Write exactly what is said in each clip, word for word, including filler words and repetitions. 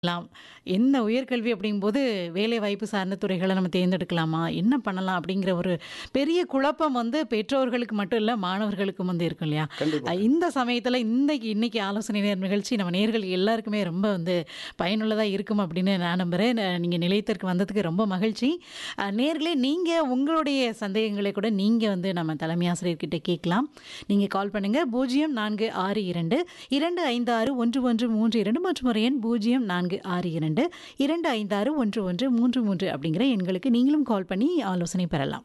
லாம். என்ன உயர்கல்வி அப்படிங்கும்போது, வேலைவாய்ப்பு சார்ந்த துறைகள நம்ம தேர்ந்தெடுக்கலாமா? என்ன பண்ணலாம்? அப்படிங்கிற ஒரு பெரிய குழப்பம் வந்து பெற்றோர்களுக்கு மட்டும் இல்ல, மாணவர்களுக்கும் வந்து இருக்கும் இல்லையா? கண்டிப்பா, அ கண்டிப்பா. இந்த சமயத்தில இன்னைக்கு இன்னைக்கு ஆலோசனை நேர நிகழ்ச்சி நம்ம நேயர்கள் எல்லாருக்குமே ரொம்ப வந்து பயனுள்ளதா இருக்கும் அப்படின்னு நான் நம்புறேன். ந நீங்க நிலையத்திற்கு வந்ததுக்கு ரொம்ப மகிழ்ச்சி. அ நேயர்களே நீங்க உங்களுடைய சந்தேகங்களை கூட நீங்க வந்து நம்ம தலைமை ஆசிரியர்கிட்ட கேட்கலாம். நீங்க கால் பண்ணுங்க பூஜ்ஜியம் நான்கு ஆறு இரண்டு, இரண்டு ஐந்து ஆறு, ஒன்று ஒன்று மூன்று இரண்டு மற்றும் ஒரு எண் பூஜ்ஜியம் நான்கு ஆறு இரண்டு, இரண்டு ஐந்து ஆறு, ஒன்று ஒன்று மூன்று மூன்று அப்படிங்கிற எண்களுக்கு நீங்களும் கால் பண்ணி ஆலோசனை பெறலாம்.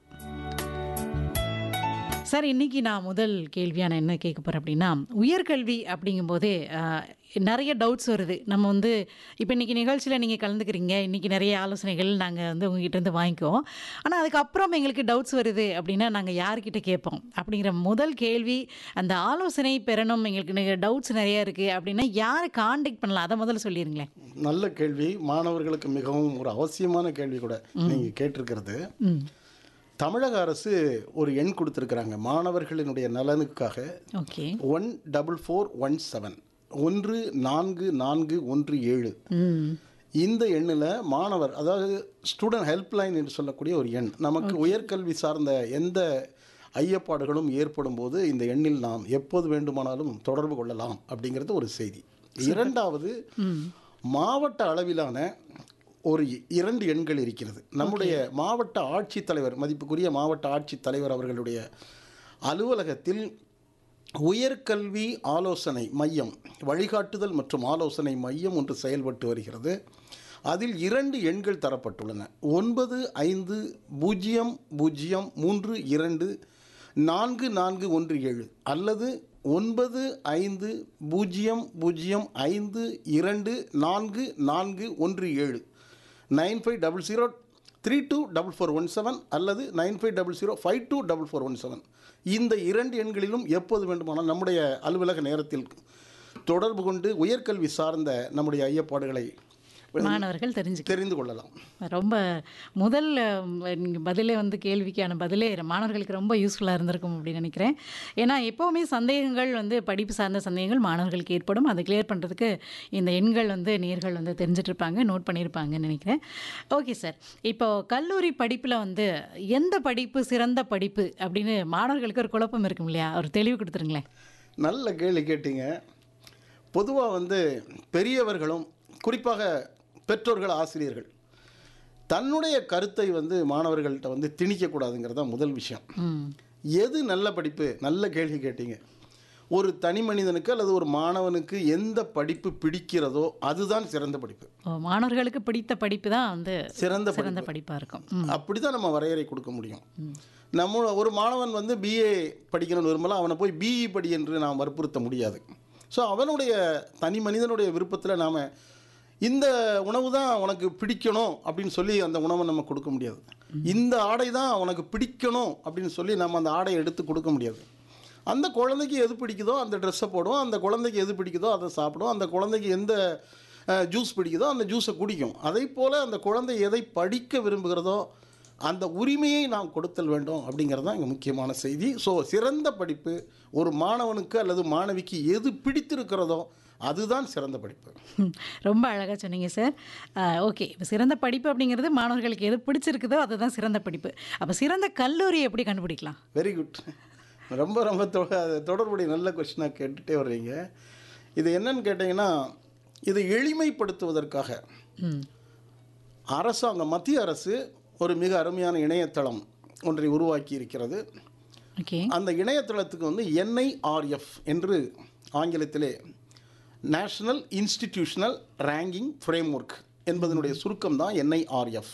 சார், இன்னைக்கு நான் முதல் கேள்வியா நான் என்ன கேட்க போறேன் அப்படின்னா, உயர்கல்வி அப்படிங்கும்போதே அ நெறைய டவுட்ஸ் வருது. நம்ம வந்து இப்ப இன்னைக்கு நிகழ்ச்சியில நீங்க கலந்துக்கிறீங்க. இன்னைக்கு நெறைய ஆலோசனைகள் நாங்க வந்து உங்ககிட்ட இருந்து வாங்கிக்குவோம். ஆனா, அதுக்கப்புறம் எங்களுக்கு டவுட்ஸ் வருது அப்படின்னா, நாங்க யார்கிட்ட கேட்போம்? அப்படிங்கிற முதல் கேள்வி, அந்த ஆலோசனை பெறணும் எங்களுக்கு நெ டவுட்ஸ் நெறைய இருக்கு அப்படின்னா, யார கான்டாக்ட் பண்ணலாம்? அத முதல்ல சொல்லிருங்களேன். நல்ல கேள்வி. மாணவர்களுக்கு மிகவும் ஒரு அவசியமான கேள்வி கூட நீங்க கேட்டிருக்கிறது. ம். தமிழக அரசு ஒரு எண் குடுத்திருக்கிறாங்க. மாணவர்களினுடைய நலனுக்காக okay. One double four one seven ஒன்று நான்கு நான்கு ஒன்று ஏழு ம். இந்த எண்ணில் மாணவர் அதாவது ஸ்டூடெண்ட் ஹெல்ப்லைன் என்று சொல்லக்கூடிய ஒரு எண். நமக்கு உயர்கல்வி சார்ந்த எந்த ஐயப்பாடுகளும் ஏற்படும் போது இந்த எண்ணில் நாம் எப்போது வேண்டுமானாலும் தொடர்பு கொள்ளலாம் அப்படிங்கிறது ஒரு செய்தி. இரண்டாவது, ம். மாவட்ட அளவிலான ஒரு இரண்டு எண்கள் இருக்கிறது. நம்முடைய மாவட்ட ஆட்சித்தலைவர், மதிப்புக்குரிய மாவட்ட ஆட்சித்தலைவர் அவர்களுடைய அலுவலகத்தில் உயர்கல்வி ஆலோசனை மையம், வழிகாட்டுதல் மற்றும் ஆலோசனை மையம் ஒன்று செயல்பட்டு வருகிறது. அதில் இரண்டு எண்கள் தரப்பட்டுள்ளன. ஒன்பது ஐந்து பூஜ்ஜியம் பூஜ்ஜியம் மூன்று இரண்டு நான்கு நான்கு ஒன்று ஏழு அல்லது ஒன்பது ஐந்து பூஜ்ஜியம் பூஜ்ஜியம் ஐந்து இரண்டு நான்கு நான்கு ஒன்று ஏழு nine five double zero three two double four one seven அல்லது nine five double zero five two double four one seven. இந்த இரண்டு எண்களிலும் எப்போது வேண்டுமானால் நம்முடைய அலுவலக நேரத்தில் தொடர்பு கொண்டு உயர்கல்வி சார்ந்த நம்முடைய ஐயப்பாடுகளை மாணவர்கள் தெரிஞ்சுக்க தெரிந்து கொள்ளலாம். ரொம்ப முதல் நீங்க பதிலே வந்து கேள்விக்கான பதிலே மாணவர்களுக்கு ரொம்ப யூஸ்ஃபுல்லாக இருந்திருக்கும் அப்படின்னு நினைக்கிறேன். ஏன்னா எப்போவுமே சந்தேகங்கள் வந்து படிப்பு சார்ந்த சந்தேகங்கள் மாணவர்களுக்கு ஏற்படும். அதை கிளியர் பண்ணுறதுக்கு இந்த எண்கள் வந்து நேர்கள் வந்து தெரிஞ்சுட்டு இருப்பாங்க, நோட் பண்ணியிருப்பாங்கன்னு நினைக்கிறேன். ஓகே சார், இப்போ கல்லூரி படிப்பில் வந்து எந்த படிப்பு சிறந்த படிப்பு அப்படின்னு மாணவர்களுக்கு ஒரு குழப்பம் இருக்கும் இல்லையா? ஒரு தெளிவு கொடுத்துருங்களேன். நல்ல கேள்வி கேட்டீங்க. பொதுவாக வந்து பெரியவர்களும் குறிப்பாக பெற்றோர்கள், ஆசிரியர்கள் தன்னுடைய கருத்தை வந்து மாணவர்கள்ட்ட வந்து திணிக்கக்கூடாதுங்கிறது தான் முதல் விஷயம். ம். எது நல்ல படிப்பு? நல்ல கேள்வி கேட்டீங்க. ஒரு தனி மனிதனுக்கு அல்லது ஒரு மாணவனுக்கு எந்த படிப்பு பிடிக்கிறதோ அதுதான் சிறந்த படிப்பு. ஓ, மாணவர்களுக்கு பிடித்த படிப்பு தான் வந்து சிறந்த சிறந்த படிப்பு. படிப்பாக இருக்கும். ம். அப்படி தான் நம்ம வரையறை கொடுக்க முடியும். நம்ம ஒரு மாணவன் வந்து பிஏ படிக்கணும்னு விரும்பலாம், அவனை போய் பிஇ படி என்று நாம் வற்புறுத்த முடியாது. ஸோ அவனுடைய தனி மனிதனுடைய விருப்பத்தில் நாம் இந்த உணவு தான் உனக்கு பிடிக்கணும் அப்படின்னு சொல்லி அந்த உணவை நம்ம கொடுக்க முடியாது. இந்த ஆடை தான் உனக்கு பிடிக்கணும் அப்படின்னு சொல்லி நம்ம அந்த ஆடையை எடுத்து கொடுக்க முடியாது. அந்த குழந்தைக்கு எது பிடிக்குதோ அந்த ட்ரெஸ்ஸை போடும், அந்த குழந்தைக்கு எது பிடிக்குதோ அதை சாப்பிடும், அந்த குழந்தைக்கு எந்த ஜூஸ் பிடிக்குதோ அந்த ஜூஸை குடிக்கும். அதே போல் அந்த குழந்தை எதை படிக்க விரும்புகிறதோ அந்த உரிமையை நாம் கொடுத்தல் வேண்டும் அப்படிங்கிறது தான் இங்கே முக்கியமான செய்தி. ஸோ சிறந்த படிப்பு ஒரு மாணவனுக்கு அல்லது மாணவிக்கு எது பிடித்திருக்கிறதோ அதுதான் சிறந்த படிப்பு. ம். ரொம்ப அழகாக சொன்னீங்க சார். ஓகே, இப்போ சிறந்த படிப்பு அப்படிங்கிறது மாணவர்களுக்கு எது பிடிச்சிருக்குதோ அதுதான் சிறந்த படிப்பு. அப்போ சிறந்த கல்லூரி எப்படி கண்டுபிடிக்கலாம்? Very good. ரொம்ப ரொம்ப தொ- தொடர்புடைய நல்ல கொஸ்டினாக கேட்டுகிட்டே வர்றீங்க. இது என்னன்னு கேட்டிங்கன்னா, இதை எளிமைப்படுத்துவதற்காக ம். அரசாங்கம், மத்திய அரசு ஒரு மிக அருமையான இணையதளம் ஒன்றை உருவாக்கி இருக்கிறது. ஓகே. அந்த இணையதளத்துக்கு வந்து என்ஐஆர்எஃப் என்று ஆங்கிலத்திலே நேஷனல் இன்ஸ்டிடியூஷனல் ரேங்கிங் ஃப்ரேம்வொர்க் என்பதனுடைய சுருக்கம் தான் என்ஐஆர்எஃப்.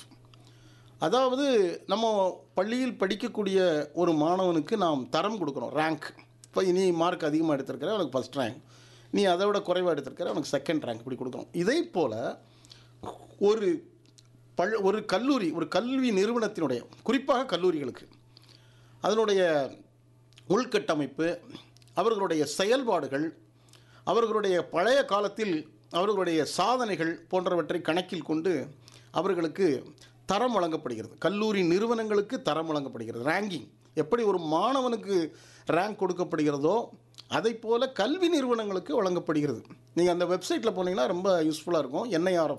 அதாவது நம்ம பள்ளியில் படிக்கக்கூடிய ஒரு மாணவனுக்கு நாம் தரம் கொடுக்குறோம், ரேங்க். இப்போ நீ மார்க் அதிகமாக எடுத்திருக்கிற உனக்கு ஃபஸ்ட் ரேங்க், நீ அதை விட குறைவாக எடுத்திருக்கிற உனக்கு செகண்ட் ரேங்க், இப்படி கொடுக்குறோம். இதே போல் ஒரு பள் ஒரு கல்லூரி, ஒரு கல்வி நிறுவனத்தினுடைய, குறிப்பாக கல்லூரிகளுக்கு அதனுடைய உள்கட்டமைப்பு, அவர்களுடைய செயல்பாடுகள், அவர்களுடைய பழைய காலத்தில் அவர்களுடைய சாதனைகள் போன்றவற்றை கணக்கில் கொண்டு அவர்களுக்கு தரம் வழங்கப்படுகிறது. கல்லூரி நிறுவனங்களுக்கு தரம் வழங்கப்படுகிறது. ரேங்கிங் எப்படி ஒரு மாணவனுக்கு ரேங்க் கொடுக்கப்படுகிறதோ அதை போல் கல்வி நிறுவனங்களுக்கு வழங்கப்படுகிறது. நீங்கள் அந்த வெப்சைட்டில் போனீங்கன்னா ரொம்ப யூஸ்ஃபுல்லாக இருக்கும். என்ஐஆர்எஃப்